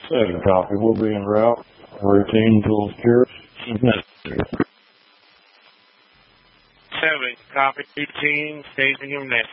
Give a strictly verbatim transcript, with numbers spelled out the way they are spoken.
Seven copy. We'll be en route. Routine tools cures if necessary. Seven copy. Routine staging if necessary.